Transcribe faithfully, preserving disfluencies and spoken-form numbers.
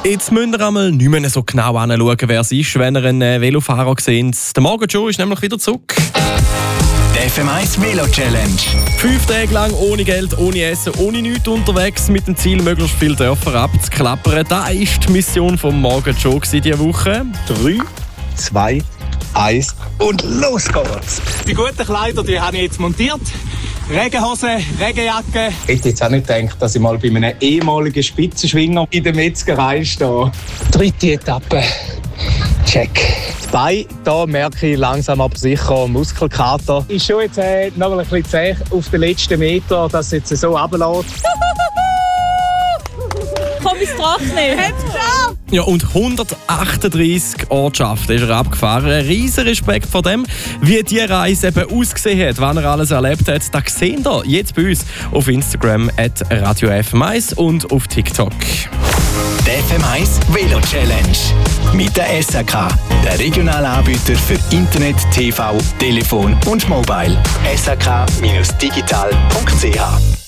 Jetzt müsst ihr einmal nicht mehr so genau anschauen, wer es ist, wenn ihr einen Velofahrer seht. Der Morgenshow ist nämlich wieder zurück. Die F M eins Velo Challenge. Fünf Tage lang ohne Geld, ohne Essen, ohne nichts unterwegs, mit dem Ziel, möglichst viele Dörfer abzuklappern. Das war die Mission vom Morgenshow diese Woche. Drei, zwei, eins und los geht's! Die guten Kleider, die habe ich jetzt montiert. Regenhose, Regenjacke. Ich hätte jetzt auch nicht gedacht, dass ich mal bei einem ehemaligen Spitzenschwinger in der Metzgerei stehe. Dritte Etappe. Check. Bei da merke ich langsam aber sicher Muskelkater. Ist schon jetzt äh, noch ein bisschen zäh auf den letzten Meter, dass es jetzt so runterlässt. Komm ins Trocknen. Ja, und hundertachtunddreissig Ortschaften ist er abgefahren. Ein riesen Respekt vor dem, wie die Reise eben ausgesehen hat, was er alles erlebt hat. Das seht ihr jetzt bei uns auf Instagram at Radio F M eins und auf TikTok. Die F M eins Velo Challenge. Mit der S A K, der regionale Anbieter für Internet, T V, Telefon und Mobile. S A K Bindestrich digital Punkt C H